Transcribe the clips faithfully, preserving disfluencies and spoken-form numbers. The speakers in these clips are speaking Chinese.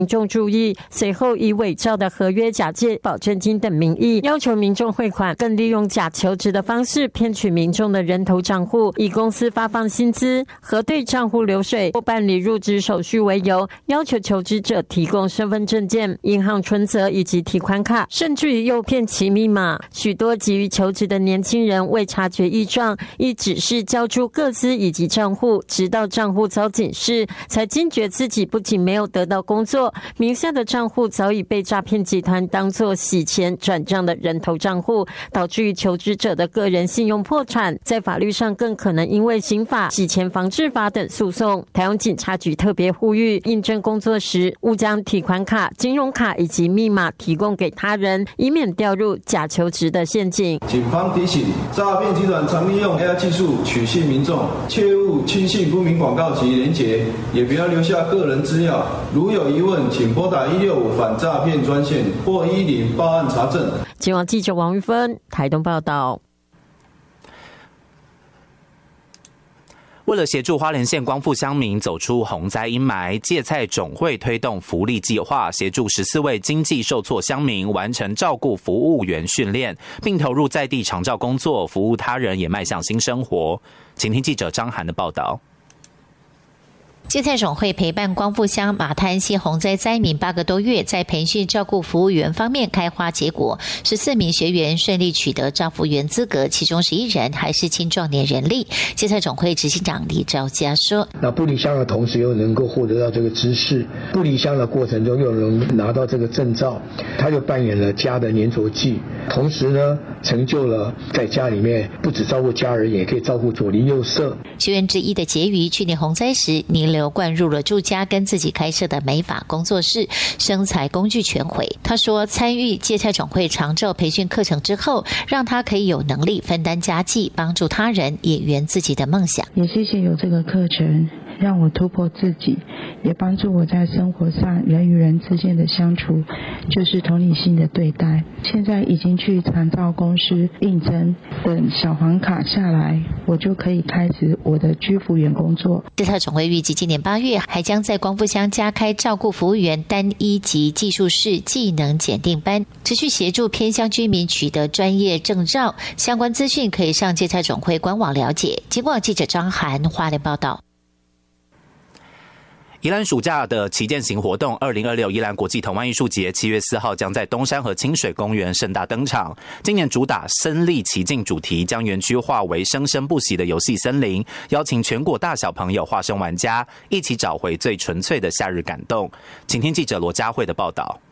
民众注意，随后以伪造的合约、假借保证金等名义要求民众汇款，更利用假求职的方式骗取民众的人头账户，以公司发放薪资、核对账户流水或办理入职手续为由，要求求职者提供身份证件、银行存折以及提款卡，甚至于诱骗其密码。许多急于求职的年轻人未察觉异状，亦只是交出个资以及账户，直到账户遭警示，才惊觉自己不仅没有得到工作，名下的账户早已被诈骗集团当作洗钱转账的人头账户，导致于求职者的个人信用破产，在法律上更可能因为刑法、洗钱防治法等诉讼。台湾警察局特别呼吁，应征工作时勿将提款卡、金融卡以及密码提供给他人，以免掉入假求职的陷阱。 警方提醒，诈骗集团常利用 A I 技术取信民众，切勿轻信不明广告及连结，也不要留下个人资料。如有疑问，请拨打一六五反诈骗专线或一零报案查证。 今晚记者王玉芬台东报道。 为了协助花莲县光复乡民走出洪灾阴霾，芥菜种会推动福利计划，协助十四位经济受挫乡民完成照顾服务员训练，并投入在地长照工作，服务他人，也迈向新生活。请听记者张涵的报道。 芥菜种会陪伴光复乡马滩溪洪灾灾民八个多月，在培训照顾服务员方面开花结果，十四名学员顺利取得照服员资格，其中十一人还是青壮年人力。芥菜种会执行长李兆佳说：“ 那不离乡的同时又能够获得到这个知识，不离乡的过程中又能拿到这个证照，他就扮演了家的粘着剂，同时呢，成就了在家里面不只照顾家人，也可以照顾左邻右舍。” 学员之一的婕妤，去年洪灾时泥流灌入了住家跟自己开设的美发工作室，生财工具全毁。他说，参与芥菜种会长照培训课程之后，让他可以有能力分担家计，帮助他人，也圆自己的梦想。 也谢谢有这个课程，让我突破自己，也帮助我在生活上人与人之间的相处就是同理心的对待。现在已经去长照公司应征，等小黄卡下来，我就可以开始我的居服员工作。 芥菜种会预计今年八月还将在光复乡加开照顾服务员单一级技术士技能检定班，持续协助偏乡居民取得专业证照。相关资讯可以上芥菜种会官网了解。经过记者张涵花莲报道。 宜兰暑假的旗舰型活动二零二六宜兰国际童玩艺术节七月四号将在东山和清水公园盛大登场。今年主打身临其境主题，将园区化为生生不息的游戏森林，邀请全国大小朋友化身玩家，一起找回最纯粹的夏日感动。请听记者罗佳慧的报道。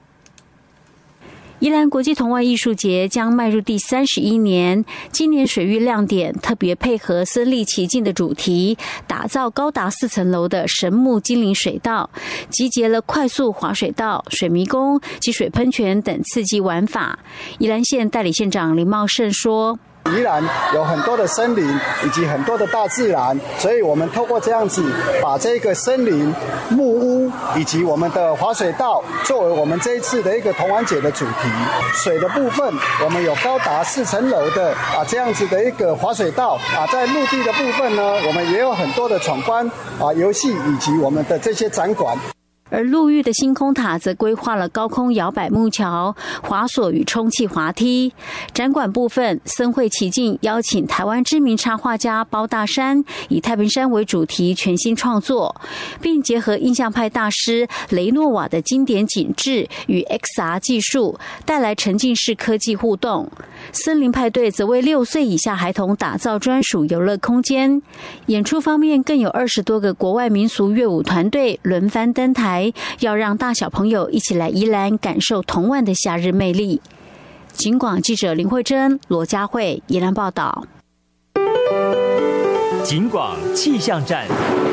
宜兰国际童玩艺术节将迈入第三十一年，今年水域亮点特别配合身临其境的主题，打造高达四层楼的神木精灵水道，集结了快速滑水道、水迷宫及水喷泉等刺激玩法。宜兰县代理县长林茂胜说， 宜兰有很多的森林以及很多的大自然，所以我们透过这样子把这个森林、木屋以及我们的滑水道作为我们这一次的一个童玩节的主题。水的部分，我们有高达四层楼的啊这样子的一个滑水道啊，在陆地的部分呢，我们也有很多的闯关啊游戏以及我们的这些展馆。 而陆域的星空塔则规划了高空摇摆木桥、滑索与充气滑梯。展馆部分，森会其境邀请台湾知名插画家包大山，以太平山为主题全新创作，并结合印象派大师雷诺瓦的经典景致与 X R 技术，带来沉浸式科技互动。森林派对则为六岁以下孩童打造专属游乐空间。演出方面，更有二十多个国外民俗乐舞团队轮番登台，要让大小朋友一起来宜兰感受童玩的夏日魅力。警广记者林慧珍、罗佳慧宜兰报道。 警广气象站。